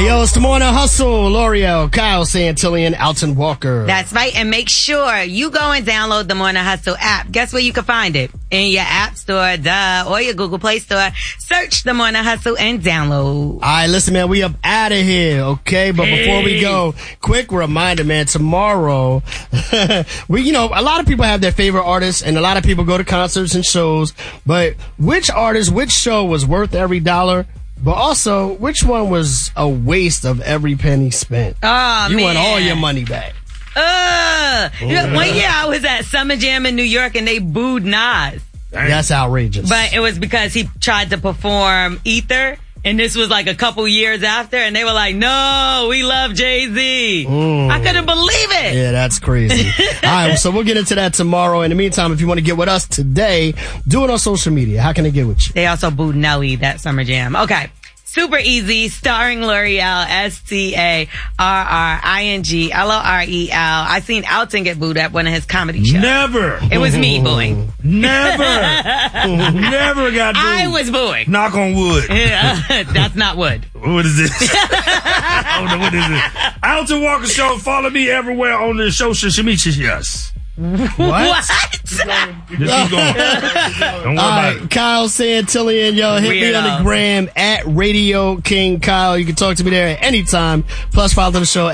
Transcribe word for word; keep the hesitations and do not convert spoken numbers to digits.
Yo, it's the Morning Hustle. L'Oreal, Kyle Santillan, Alton Walker. That's right. And make sure you go and download the Morning Hustle app. Guess where you can find it? In your app store, duh, or your Google Play Store. Search the Morning Hustle and download. All right, listen, man, we up out of here, okay? But hey. before we go, quick reminder, man, tomorrow, we, you know, a lot of people have their favorite artists and a lot of people go to concerts and shows, but which artist, which show was worth every dollar? But also, which one was a waste of every penny spent? Oh, you man. want all your money back. Uh, one year I was at Summer Jam in New York and they booed Nas. That's outrageous. But it was because he tried to perform Ether. And this was like a couple years after, and they were like, no, we love Jay-Z. Mm. I couldn't believe it. Yeah, that's crazy. All right, so we'll get into that tomorrow. In the meantime, if you want to get with us today, do it on social media. How can they get with you? They also booed Nelly, that Summer Jam. Okay. Super Easy, starring L'Oreal, S T A R R I N G L O R E L. I seen Alton get booed at one of his comedy shows. Never. It was me booing. Never. Never got booed. I was booing. Knock on wood. Yeah, that's not wood. What is this? I don't know what is it. Alton Walker Show. Follow me everywhere on the social media. Yes. What? What? Just keep going. Don't worry All about right, it. Kyle Santillan, yo, hit me on the gram at Radio King Kyle. You can talk to me there at any time. Plus, follow the show